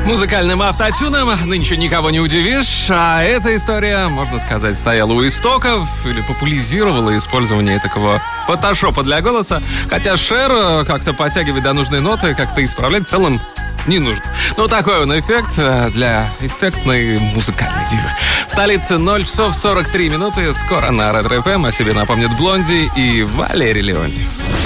Музыкальным автотюном нынче никого не удивишь, а эта история, можно сказать, стояла у истоков или популяризировала использование такого фотошопа для голоса, хотя Шер как-то подтягивать до нужной ноты, как-то исправлять в целом не нужно. Но такой он эффект для эффектной музыкальной дивы. В столице 0 часов 43 минуты. Скоро на Ретро ФМ о себе напомнят Блонди и Валерий Леонтьев.